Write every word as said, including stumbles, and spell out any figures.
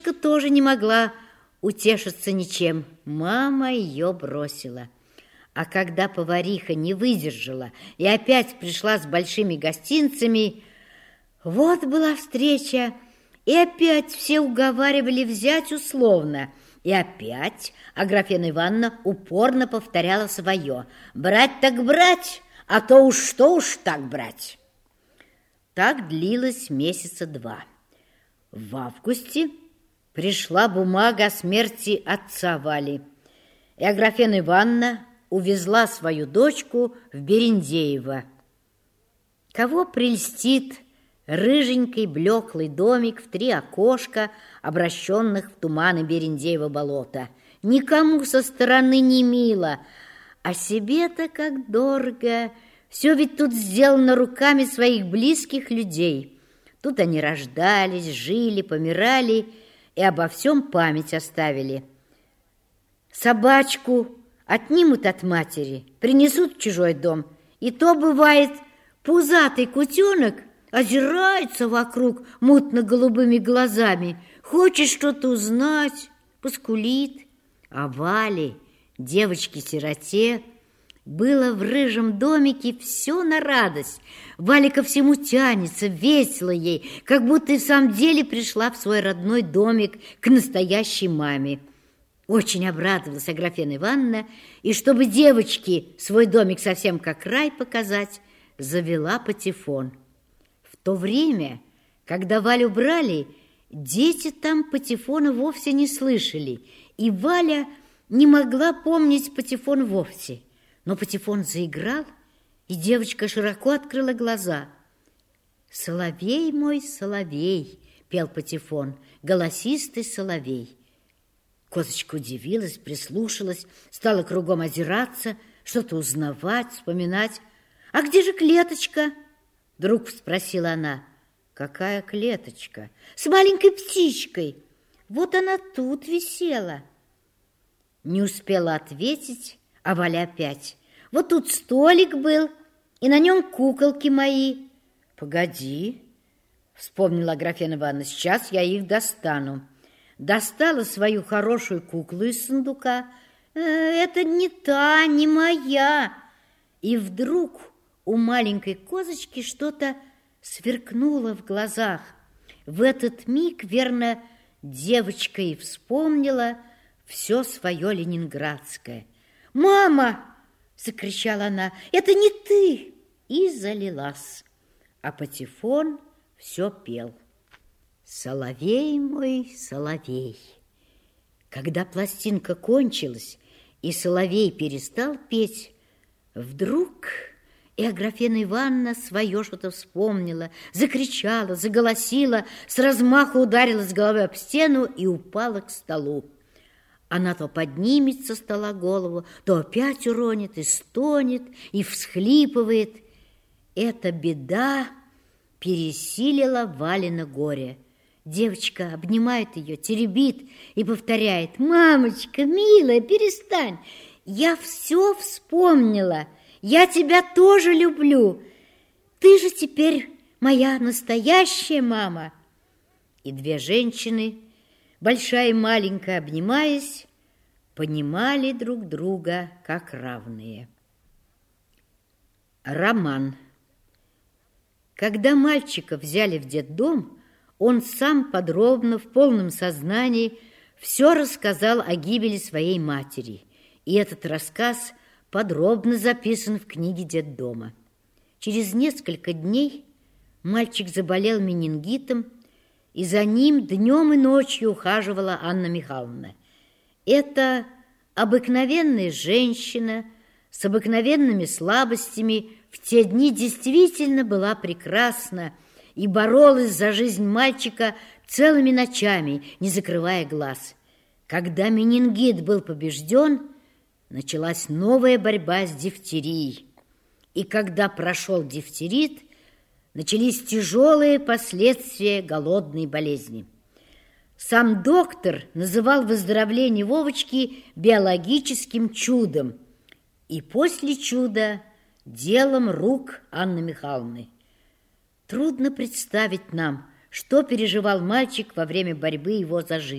Девочка тоже не могла утешиться ничем. Мама ее бросила. А когда повариха не выдержала и опять пришла с большими гостинцами, вот была встреча, и опять все уговаривали взять условно. И опять Аграфена Ивановна упорно повторяла свое: «Брать так брать, а то уж что уж так брать». Так длилось месяца два. В августе пришла бумага о смерти отца Вали, и Аграфена Ивановна увезла свою дочку в Берендеево. Кого прельстит рыженький блеклый домик в три окошка, обращенных в туманы Берендеева болота? Никому со стороны не мило, а себе-то как дорого. Все ведь тут сделано руками своих близких людей. Тут они рождались, жили, помирали и обо всем память оставили. Собачку отнимут от матери, принесут в чужой дом, и то бывает, пузатый кутенок озирается вокруг мутно-голубыми глазами, хочет что-то узнать, поскулит. А Вале, девочке-сироте, было в рыжем домике все на радость. Валя ко всему тянется, весело ей, как будто и в самом деле пришла в свой родной домик к настоящей маме. Очень обрадовалась Аграфена Ивановна, и чтобы девочке свой домик совсем как рай показать, завела патефон. В то время, когда Валю брали, дети там патефона вовсе не слышали, и Валя не могла помнить патефон вовсе. Но патефон заиграл, и девочка широко открыла глаза. «Соловей мой, соловей», — пел патефон, — «голосистый соловей». Козочка удивилась, прислушалась, стала кругом озираться, что-то узнавать, вспоминать. «А где же клеточка?» — вдруг спросила она. «Какая клеточка?» «С маленькой птичкой. Вот она тут висела». Не успела ответить, а Валя опять: «Вот тут столик был, и на нем куколки мои». «Погоди», — вспомнила Аграфена Ивановна, — «сейчас я их достану». Достала свою хорошую куклу из сундука. «Э, это не та, не моя». И вдруг у маленькой козочки что-то сверкнуло в глазах. В этот миг, верно, девочка и вспомнила все свое ленинградское. «Мама!» — закричала она. «Это не ты!» И залилась. А патефон все пел: «Соловей мой, соловей». Когда пластинка кончилась и соловей перестал петь, вдруг и Аграфена Ивановна свое что-то вспомнила, закричала, заголосила, с размаху ударилась головой об стену и упала к столу. Она то поднимет со стола голову, то опять уронит и стонет, и всхлипывает. Эта беда пересилила Валино горе. Девочка обнимает ее, теребит и повторяет: «Мамочка, милая, перестань! Я все вспомнила, я тебя тоже люблю. Ты же теперь моя настоящая мама». И две женщины, большая и маленькая, обнимаясь, понимали друг друга как равные. Роман. Когда мальчика взяли в детдом, он сам подробно, в полном сознании, все рассказал о гибели своей матери. И этот рассказ подробно записан в книге детдома. Через несколько дней мальчик заболел менингитом, и за ним днем и ночью ухаживала Анна Михайловна. Это обыкновенная женщина с обыкновенными слабостями в те дни действительно была прекрасна и боролась за жизнь мальчика целыми ночами, не закрывая глаз. Когда менингит был побежден, началась новая борьба с дифтерией. И когда прошел дифтерит, начались тяжелые последствия голодной болезни. Сам доктор называл выздоровление Вовочки биологическим чудом, и после чуда делом рук Анны Михайловны. Трудно представить нам, что переживал мальчик во время борьбы его за жизнь.